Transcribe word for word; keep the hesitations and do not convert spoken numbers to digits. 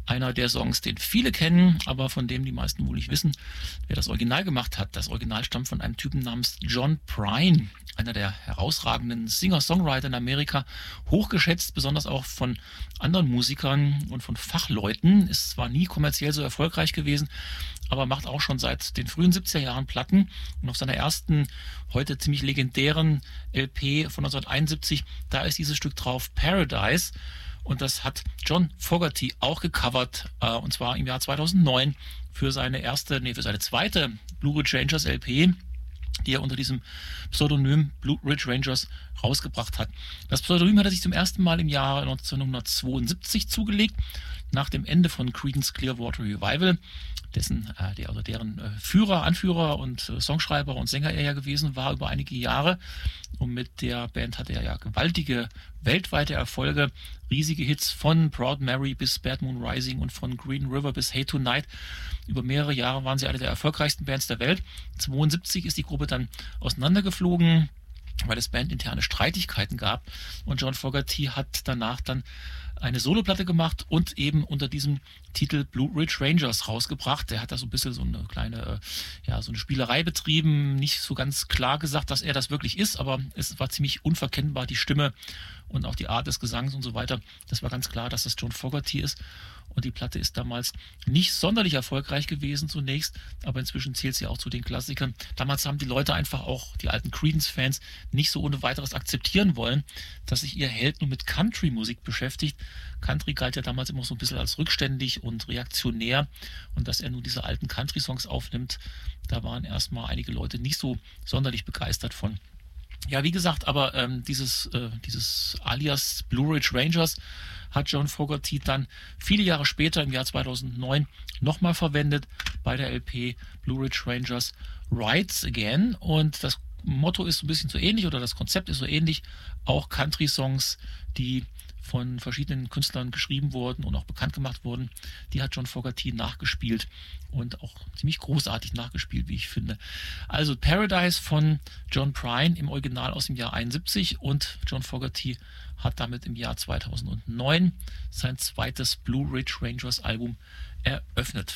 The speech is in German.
einer der Songs, den viele kennen, aber von dem die meisten wohl nicht wissen, wer das Original gemacht hat. Das Original stammt von einem Typen namens John Prine, einer der herausragenden Singer-Songwriter in Amerika, hochgeschätzt, besonders auch von anderen Musikern und von Fachleuten. Ist zwar nie kommerziell so erfolgreich gewesen, aber macht auch schon seit den frühen siebziger Jahren Platten. Und auf seiner ersten, heute ziemlich legendären L P von neunzehnhunderteinundsiebzig, da ist dieses Stück drauf, Paradise. Und das hat John Fogerty auch gecovert, äh, und zwar im Jahr zweitausendneun für seine erste, nee, für seine zweite Blue Ridge Rangers L P, die er unter diesem Pseudonym Blue Ridge Rangers rausgebracht hat. Das Pseudonym hat er sich zum ersten Mal im Jahr neunzehnhundertzweiundsiebzig zugelegt, nach dem Ende von Creedence Clearwater Revival, dessen, äh, der, also deren äh, Führer, Anführer und äh, Songschreiber und Sänger er ja gewesen war über einige Jahre. Und mit der Band hatte er ja gewaltige weltweite Erfolge, riesige Hits von Proud Mary bis Bad Moon Rising und von Green River bis Hey Tonight. Über mehrere Jahre waren sie eine der erfolgreichsten Bands der Welt. zweiundsiebzig ist die Gruppe dann auseinandergeflogen, weil es bandinterne Streitigkeiten gab. Und John Fogerty hat danach dann eine Soloplatte gemacht und eben unter diesem Titel Blue Ridge Rangers rausgebracht. Der hat da so ein bisschen so eine kleine, ja, so eine Spielerei betrieben, nicht so ganz klar gesagt, dass er das wirklich ist, aber es war ziemlich unverkennbar, die Stimme und auch die Art des Gesangs und so weiter. Das war ganz klar, dass das John Fogerty ist. Und die Platte ist damals nicht sonderlich erfolgreich gewesen zunächst, aber inzwischen zählt sie auch zu den Klassikern. Damals haben die Leute einfach auch, die alten Creedence-Fans, nicht so ohne weiteres akzeptieren wollen, dass sich ihr Held nur mit Country-Musik beschäftigt. Country galt ja damals immer so ein bisschen als rückständig und reaktionär, und dass er nun diese alten Country-Songs aufnimmt, da waren erstmal einige Leute nicht so sonderlich begeistert von. Ja, wie gesagt, aber ähm, dieses, äh, dieses Alias Blue Ridge Rangers hat John Fogerty dann viele Jahre später, im Jahr zweitausendneun, nochmal verwendet bei der L P Blue Ridge Rangers Rides Again. Und das Motto ist so ein bisschen so ähnlich, oder das Konzept ist so ähnlich. Auch Country-Songs, die von verschiedenen Künstlern geschrieben wurden und auch bekannt gemacht wurden, die hat John Fogerty nachgespielt und auch ziemlich großartig nachgespielt, wie ich finde. Also Paradise von John Prine im Original aus dem Jahr einundsiebzig, und John Fogerty hat damit im Jahr zweitausendneun sein zweites Blue Ridge Rangers Album eröffnet.